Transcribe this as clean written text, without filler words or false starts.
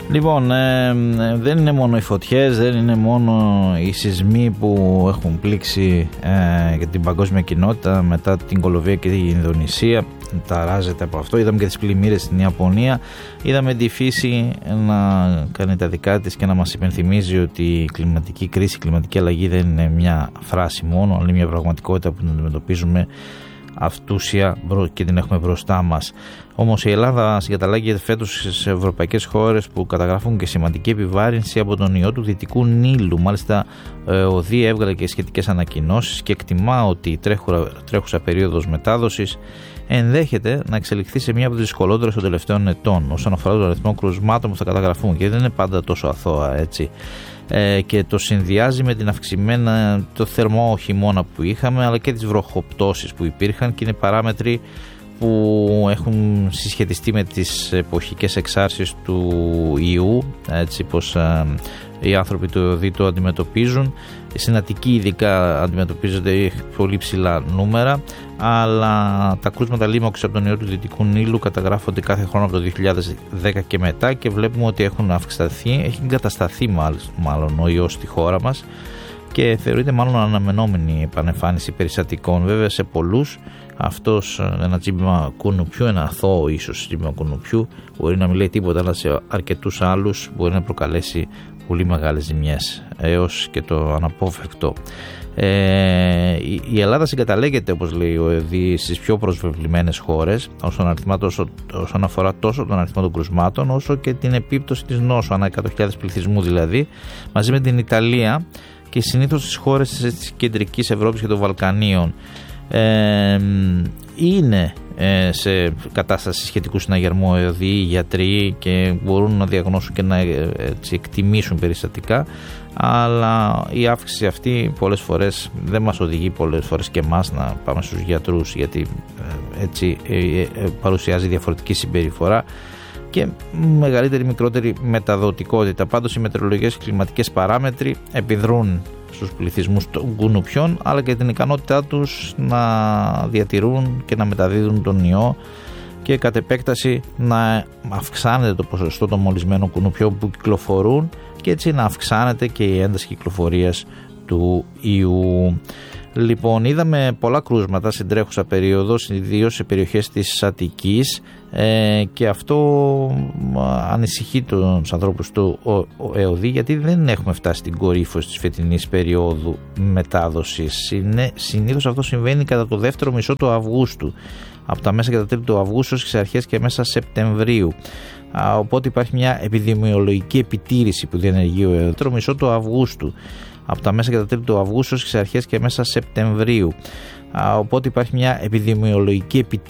Λοιπόν, δεν είναι μόνο οι φωτιές, δεν είναι μόνο οι σεισμοί που έχουν πλήξει για την παγκόσμια κοινότητα μετά την Κολομβία και την Ινδονησία. Ταράζεται από αυτό. Είδαμε και τις πλημμύρες στην Ιαπωνία. Είδαμε τη φύση να κάνει τα δικά της και να μας υπενθυμίζει ότι η κλιματική κρίση, η κλιματική αλλαγή δεν είναι μια φράση μόνο, αλλά είναι μια πραγματικότητα που την αντιμετωπίζουμε αυτούσια και την έχουμε μπροστά μας. Όμως η Ελλάδα συγκαταλάγεται φέτος στις ευρωπαϊκές χώρες που καταγράφουν και σημαντική επιβάρυνση από τον ιό του Δυτικού Νείλου. Μάλιστα ο ΔΗ έβγαλε και σχετικές ανακοινώσεις και εκτιμά ότι η τρέχουσα περίοδος μετάδοσης ενδέχεται να εξελιχθεί σε μία από τις δυσκολότερες των τελευταίων ετών όσον αφορά τον αριθμό κρουσμάτων που θα καταγραφούν, και δεν είναι πάντα τόσο αθώα έτσι. Και το συνδυάζει με την αυξημένα το θερμό χειμώνα που είχαμε, αλλά και τις βροχοπτώσεις που υπήρχαν, και είναι παράμετροι που έχουν συσχετιστεί με τις εποχικές εξάρσεις του ιού, έτσι πως οι άνθρωποι του ΕΟΔΗ το αντιμετωπίζουν. Στην Αττική ειδικά αντιμετωπίζονται πολύ ψηλά νούμερα, αλλά τα κρούσματα λίμωξης από τον ιό του Δυτικού Νείλου καταγράφονται κάθε χρόνο από το 2010 και μετά, και βλέπουμε ότι έχουν αυξηθεί, έχει εγκατασταθεί μάλλον ο ιός στη χώρα μας, και θεωρείται μάλλον αναμενόμενη επανεμφάνιση περιστατικών. Βέβαια σε πολλούς αυτός ένα τσίμπημα κουνουπιού, ένα αθώο ίσως τσίμπημα κουνουπιού, μπορεί να μην λέει τίποτα, αλλά σε αρκετούς άλλους μπορεί να προκαλέσει πολύ μεγάλες ζημιές έως και το αναπόφευκτο. Η Ελλάδα συγκαταλέγεται, όπως λέει ο ΕΟΔΗ, στις πιο προσβεβλημένες χώρες όσον αφορά τόσο τον αριθμό των κρουσμάτων όσο και την επίπτωση της νόσου ανά 100.000 πληθυσμού δηλαδή, μαζί με την Ιταλία και συνήθως στις χώρες της κεντρικής Ευρώπης και των Βαλκανίων. Είναι σε κατάσταση σχετικού συναγερμού ΕΟΔΗ οι γιατροί και μπορούν να διαγνώσουν και να εκτιμήσουν περιστατικά, αλλά η αύξηση αυτή πολλές φορές δεν μας οδηγεί πολλές φορές και εμάς να πάμε στους γιατρούς, γιατί έτσι παρουσιάζει διαφορετική συμπεριφορά και μεγαλύτερη μικρότερη μεταδοτικότητα. Πάντως οι μετεωρολογικές και κλιματικές παράμετροι επιδρούν στους πληθυσμούς των κουνουπιών, αλλά και την ικανότητά τους να διατηρούν και να μεταδίδουν τον ιό, και κατ' επέκταση να αυξάνεται το ποσοστό των μολυσμένων κουνουπιών που κυκλοφορούν, και έτσι να αυξάνεται και η ένταση κυκλοφορίας του ιού. Λοιπόν, είδαμε πολλά κρούσματα στην τρέχουσα περίοδο, ιδίως σε περιοχές της Αττικής, και αυτό ανησυχεί τους ανθρώπους του ΕΟΔΗ, γιατί δεν έχουμε φτάσει στην κορύφωση της φετινής περίοδου μετάδοσης. Συνήθως αυτό συμβαίνει κατά το δεύτερο μισό του Αυγούστου, από τα μέσα και τα τέλη του Αυγούστου στις αρχές και μέσα Σεπτεμβρίου. Οπότε υπάρχει μια επιδημιολογική επιτήρηση που διενεργεί ο ΕΟΔΗ το μισό του Αυγούστου, από τα μέσα και τα τέλη του Αυγούστου στις αρχές και μέσα Σεπτεμβρίου. Οπότε υπάρχει μια επιδημιολογική επιτήρηση